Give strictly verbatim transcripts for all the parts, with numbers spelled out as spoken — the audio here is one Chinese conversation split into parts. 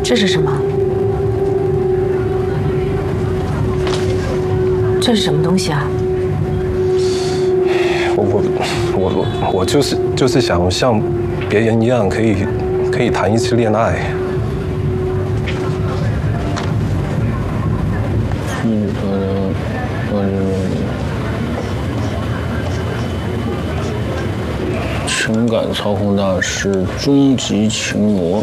这是什么？这是什么东西啊？ 我我我我我就是就是想像别人一样，可以可以谈一次恋爱。 嗯呃呃，情感操控大师，终极情魔。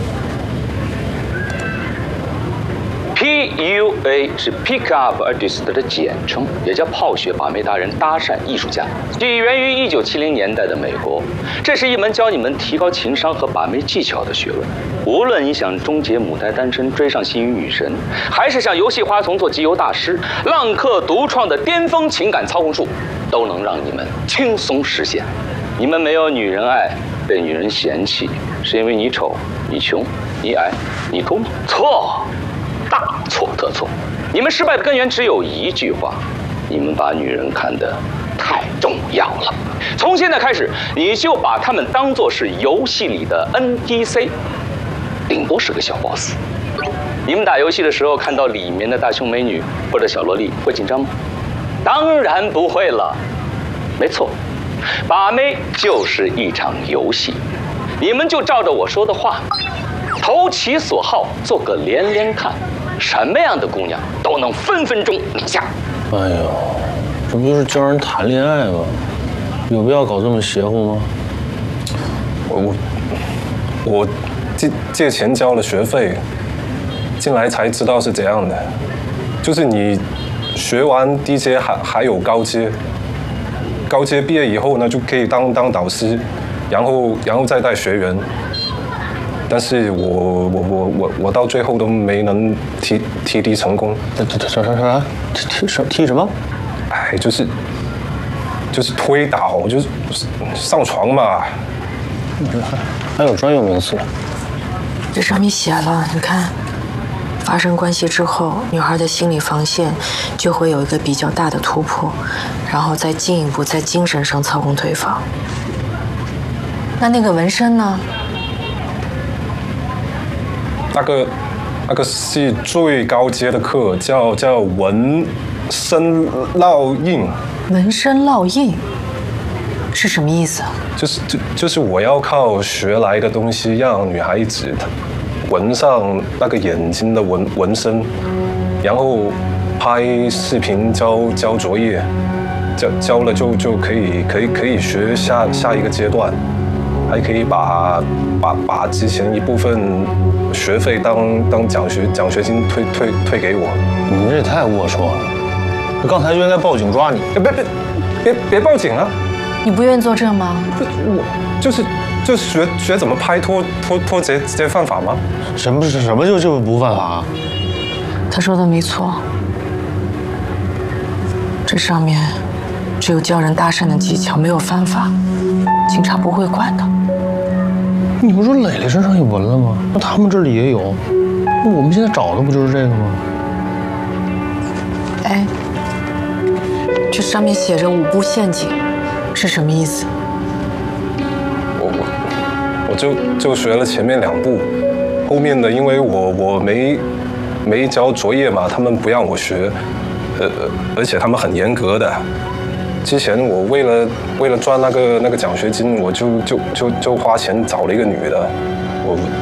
P U A 是 Pick Up Artist 的简称，也叫泡学把妹达人、搭讪艺术家，起源于一九七零年代的美国。这是一门教你们提高情商和把妹技巧的学问。无论你想终结母胎单身，追上心仪女神，还是想游戏花丛做集邮大师，浪客独创的巅峰情感操控术，都能让你们轻松实现。你们没有女人爱，被女人嫌弃，是因为你丑、你穷、你矮、你秃吗？错。大错特错！你们失败的根源只有一句话：你们把女人看得太重要了。从现在开始，你就把她们当作是游戏里的 N P C， 顶多是个小 boss。你们打游戏的时候看到里面的大胸美女或者小萝莉，会紧张吗？当然不会了。没错，把妹就是一场游戏，你们就照着我说的话，投其所好，做个连连看。什么样的姑娘都能分分钟拿下。 哎呦，这不就是教人谈恋爱吗？有必要搞这么邪乎吗？ 我我我借借钱交了学费，进来才知道是怎样的。就是你学完低阶还还有高阶，高阶毕业以后呢，就可以当当导师，然后然后再带学员。但是我我我我我到最后都没能提提低成功。 这这这啥啥啥？提什提什么？ 哎，就是就是推倒，就是上床嘛。 还有专有名词。 这上面写了，你看，发生关系之后，女孩的心理防线就会有一个比较大的突破，然后再进一步在精神上操控对方。那那个纹身呢？ 那个，那个是最高阶的课，叫叫纹身烙印。 纹身烙印是什么意思？ 就是就就是我要靠学来的东西，让女孩子纹上那个眼睛的纹纹身，然后拍视频交交作业，交交了就就可以可以可以学下下一个阶段。还可以把把把之前一部分学费当当奖学奖学金退退退给我。 你这也太龌龊了！这刚才就应该报警抓你。 别别别别报警啊！ 你不愿意作证吗？ 我就是就是学学怎么拍拖拖拖直接直接犯法吗？ 什么是什么就就不犯法？ 他说的没错，这上面只有教人搭讪的技巧，没有犯法，警察不会管的。 你不说磊磊身上有纹了吗？那他们这里也有，那我们现在找的不就是这个吗？ 哎，这上面写着五步陷阱，是什么意思？ 我我我就就学了前面两步，后面的因为我我没没交作业嘛，他们不让我学，呃而且他们很严格的。之前我为了为了赚那个那个奖学金，我就就就就花钱找了一个女的，我